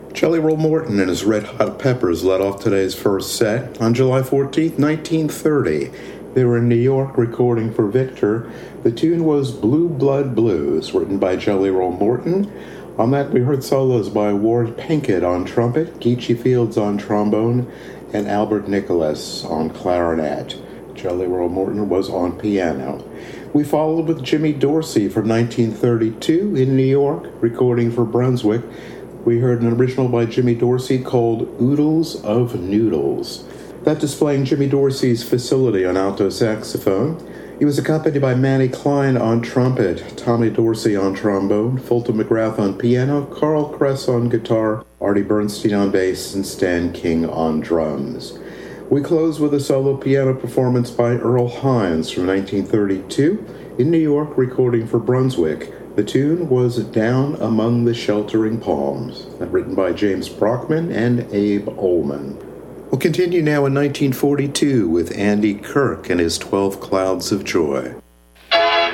Jelly Roll Morton and his Red Hot Peppers led off today's first set on July 14th, 1930. They were in New York recording for Victor. The tune was Blue Blood Blues, written by Jelly Roll Morton. On that, we heard solos by Ward Pinkett on trumpet, Geechee Fields on trombone, and Albert Nicholas on clarinet. Jelly Roll Morton was on piano. We followed with Jimmy Dorsey from 1932 in New York, recording for Brunswick. We heard an original by Jimmy Dorsey called Oodles of Noodles. That displaying Jimmy Dorsey's facility on alto saxophone. He was accompanied by Manny Klein on trumpet, Tommy Dorsey on trombone, Fulton McGrath on piano, Carl Kress on guitar, Artie Bernstein on bass, and Stan King on drums. We close with a solo piano performance by Earl Hines from 1932 in New York, recording for Brunswick. The tune was Down Among the Sheltering Palms, written by James Brockman and Abe Ullman. We'll continue now in 1942 with Andy Kirk and his 12 Clouds of Joy.